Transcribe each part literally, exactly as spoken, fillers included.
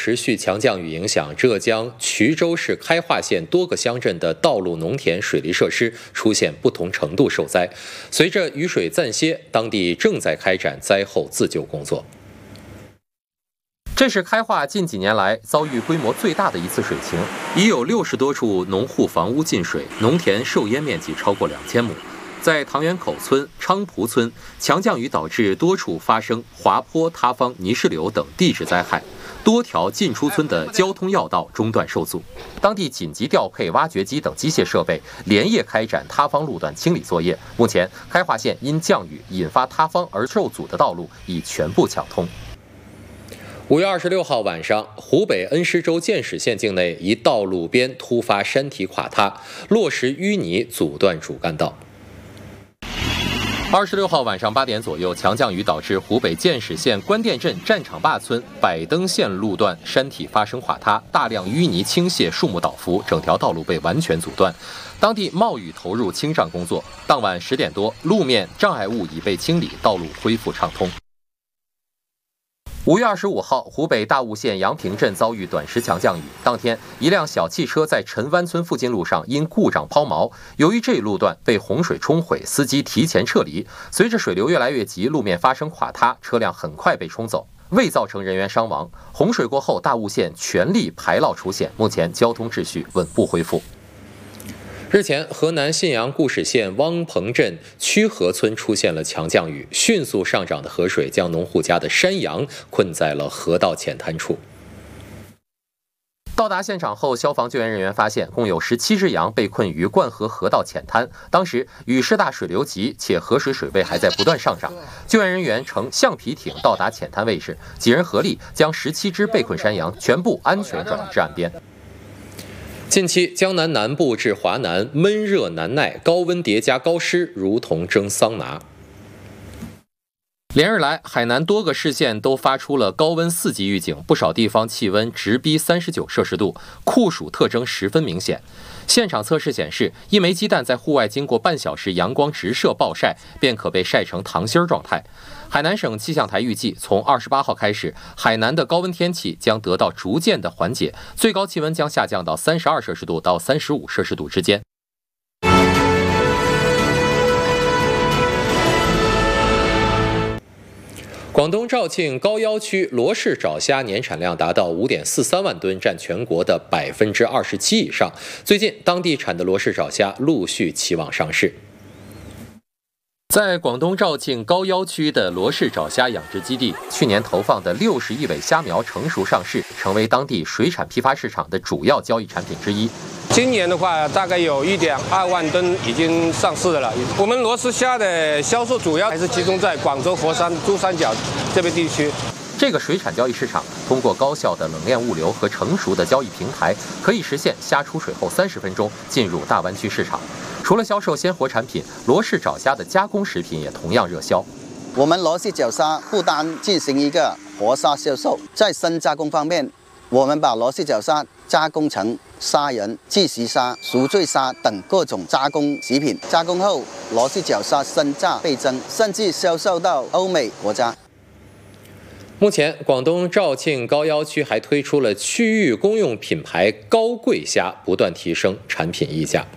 持续强降雨影响，浙江衢州市开化县多个乡镇的道路、农田、水利设施出现不同程度受灾。随着雨水暂歇，当地正在开展灾后自救工作。这是开化近几年来遭遇规模最大的一次水情，已有六十多处农户房屋进水，农田受淹面积超过两千亩。在唐园口村、昌蒲村，强降雨导致多处发生滑坡、塌方、泥石流等地质灾害，多条进出村的交通要道中断受阻。当地紧急调配挖掘机等机械设备，连夜开展塌方路段清理作业。目前，开化县因降雨引发塌方而受阻的道路已全部抢通。五月二十六号晚上，湖北恩施州建始县境内一道路边突发山体垮塌，落石淤泥阻断主干道。二十六号晚上八点左右，强降雨导致湖北建始县关店镇战场坝村百登线路段山体发生垮塌，大量淤泥倾泻，树木倒伏，整条道路被完全阻断。当地冒雨投入清障工作。当晚十点多，路面障碍物已被清理，道路恢复畅通。五月二十五号，湖北大悟县阳平镇遭遇短时强降雨。当天，一辆小汽车在陈湾村附近路上因故障抛锚，由于这一路段被洪水冲毁，司机提前撤离。随着水流越来越急，路面发生垮塌，车辆很快被冲走，未造成人员伤亡。洪水过后，大悟县全力排涝除险，目前交通秩序稳步恢复。日前，河南信阳固始县汪棚镇曲河村出现了强降雨，迅速上涨的河水将农户家的山羊困在了河道浅滩处。到达现场后，消防救援人员发现，共有十七只羊被困于灌河河道浅滩。当时雨势大，水流急，且河水水位还在不断上涨。救援人员乘橡皮艇到达浅滩位置，几人合力将十七只被困山羊全部安全转移至岸边。近期，江南南部至华南闷热难耐，高温叠加高湿，如同蒸桑拿。连日来，海南多个市县都发出了高温四级预警，不少地方气温直逼三十九摄氏度，酷暑特征十分明显。现场测试显示，一枚鸡蛋在户外经过半小时阳光直射暴晒，便可被晒成糖心儿状态。海南省气象台预计，从二十八号开始，海南的高温天气将得到逐渐的缓解，最高气温将下降到三十二摄氏度到三十五摄氏度之间。广东肇庆高要区罗氏爪虾年产量达到 五点四三万吨，占全国的 百分之二十七 以上。最近，当地产的罗氏爪虾陆续期望上市。在广东肇庆高要区的罗氏爪虾养殖基地，去年投放的六十亿尾虾苗成熟上市，成为当地水产批发市场的主要交易产品之一。 今年的话，大概有 一点二万吨已经上市的了。我们罗氏虾的销售主要还是集中在广州、佛山、珠三角这边地区。 这个水产交易市场通过高效的冷链物流和成熟的交易平台，可以实现虾出水后三十分钟进入大湾区市场。除了销售鲜活产品，罗氏爪虾的加工食品也同样热销。 我们罗氏爪虾不单进行一个活虾销售，在深加工方面，我们把罗氏爪虾加工成虾仁、即食虾、熟醉虾等各种加工食品。加工后，罗氏爪虾身价倍增，甚至销售到欧美国家。 目前，广东肇庆高要区还推出了区域公用品牌高贵虾，不断提升产品溢价。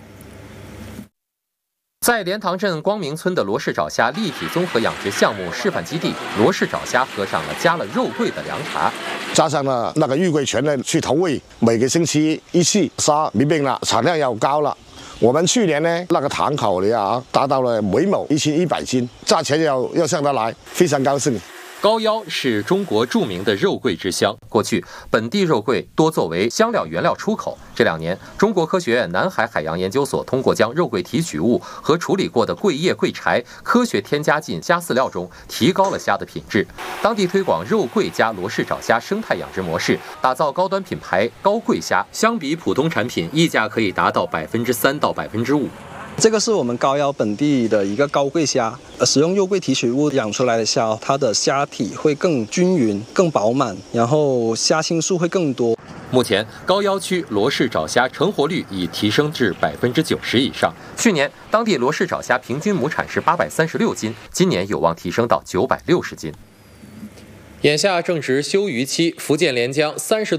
在莲塘镇光明村的罗氏爪虾立体综合养殖项目示范基地，罗氏爪虾喝上了加了肉桂的凉茶， 加上了那个玉桂醛的去投喂，每个星期一次，虾没病了，产量又高了。我们去年呢，那个塘口里啊，达到了每亩一千一百斤，价钱又又上得来，非常高兴。 高要是中国著名的肉桂之乡，过去本地肉桂多作为香料原料出口。这两年，中国科学院南海海洋研究所通过将肉桂提取物和处理过的桂叶、桂柴科学添加进虾饲料中，提高了虾的品质。当地推广肉桂加罗氏爪虾生态养殖模式，打造高端品牌高贵虾，相比普通产品，溢价可以达到百分之三到百分之五。 这个是我们高要本地的一个高贵虾，呃，使用肉桂提取物养出来的虾，它的虾体会更均匀、更饱满，然后虾青素会更多。 目前，高要区罗氏爪虾成活率已提升至百分之九十以上。去年，当地罗氏爪虾平均亩产是八百三十六斤，今年有望提升到九百六十斤。眼下正值休渔期，福建连江三十